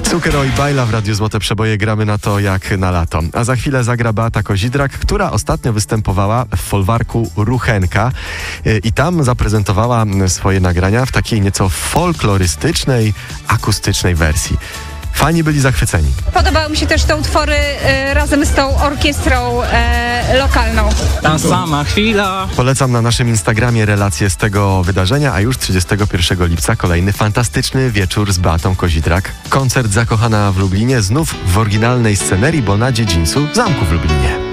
Cukero i Bajla w Radiu Złote Przeboje, gramy na to jak na lato. A za chwilę zagra Beata Kozidrak, która ostatnio występowała w folwarku Ruchenka i tam zaprezentowała swoje nagrania w takiej nieco folklorystycznej, akustycznej wersji. Fani byli zachwyceni. Podobały mi się też te utwory razem z tą orkiestrą lokalną. Ta sama chwila. Polecam na naszym Instagramie relacje z tego wydarzenia, a już 31 lipca kolejny fantastyczny wieczór z Beatą Kozidrak. Koncert Zakochana w Lublinie, znów w oryginalnej scenerii, bo na dziedzińcu Zamku w Lublinie.